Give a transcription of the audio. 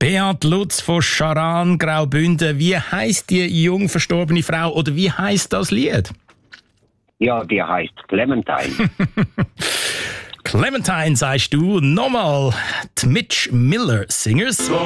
Beat Lutz von Charan Graubünden. Wie heisst die jung verstorbene Frau oder wie heisst das Lied? Ja, die heißt Clementine. Clementine, sagst du. Nochmal die Mitch Miller Singers.